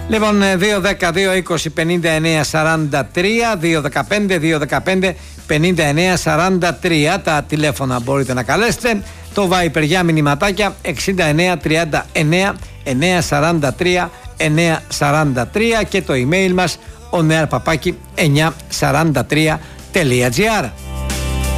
Λοιπόν, 2-10-2-20-59-43, 2-15-2-15-59-43 τα τηλέφωνα μπορείτε να καλέσετε. Το Viper για μηνυματάκια 69-39-943-943 και το email μας onearpapaki943.gr.